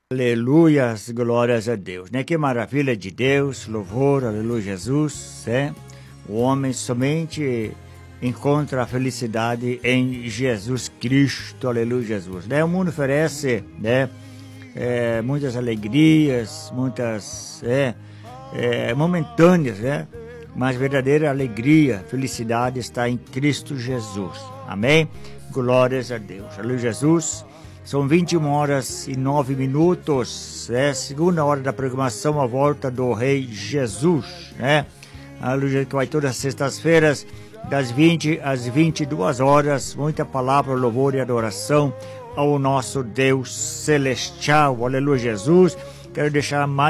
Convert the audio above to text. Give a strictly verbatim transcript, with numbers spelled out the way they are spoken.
Aleluias, glórias a Deus, né? Que maravilha de Deus, louvor, aleluia, Jesus, né? O homem somente encontra a felicidade em Jesus Cristo, aleluia, Jesus, né? O mundo oferece, né? É, muitas alegrias, muitas, é, é, momentâneas, né? Mas verdadeira alegria, felicidade está em Cristo Jesus, amém? Glórias a Deus, aleluia, Jesus. São vinte e uma horas e nove minutos, é segunda hora da programação, a volta do Rei Jesus, né? Aleluia, que vai todas as sextas-feiras, das vinte às vinte e duas horas, muita palavra, louvor e adoração ao nosso Deus celestial, aleluia, Jesus. Quero deixar mais